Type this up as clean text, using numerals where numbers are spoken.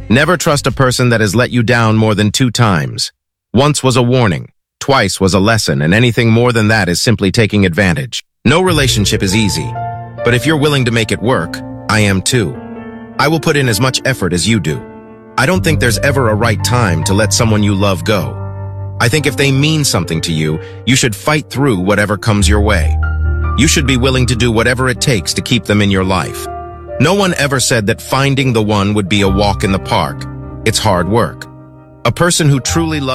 Never trust a person that has let you down more than 2 times. Once was a warning, twice was a lesson, and anything more than that is simply taking advantage. No relationship is easy, but if you're willing to make it work, I am too. I will put in as much effort as you do. I don't think there's ever a right time to let someone you love go. I think if they mean something to you, you should fight through whatever comes your way. You should be willing to do whatever it takes to keep them in your life. No one ever said that finding the one would be a walk in the park. It's hard work. A person who truly loves